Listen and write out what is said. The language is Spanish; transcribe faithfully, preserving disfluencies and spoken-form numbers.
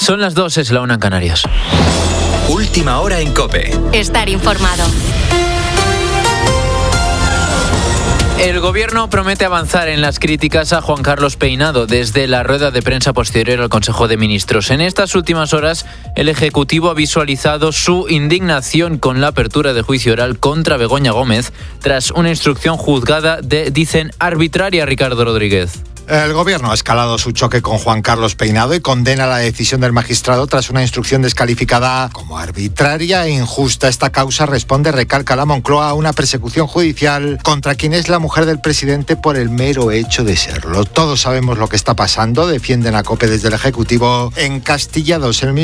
Son las dos, es la una en Canarias. Última hora en COPE. Estar informado. El Gobierno promete avanzar en las críticas a Juan Carlos Peinado desde la rueda de prensa posterior al Consejo de Ministros. En estas últimas horas, el Ejecutivo ha visualizado su indignación con la apertura de juicio oral contra Begoña Gómez tras una instrucción juzgada de, dicen, arbitraria, Ricardo Rodríguez. El Gobierno ha escalado su choque con Juan Carlos Peinado y condena la decisión del magistrado tras una instrucción descalificada como arbitraria e injusta. Esta causa responde, recalca la Moncloa, a una persecución judicial contra quien es la mujer del presidente por el mero hecho de serlo. Todos sabemos lo que está pasando, defienden a COPE desde el Ejecutivo encastillados en el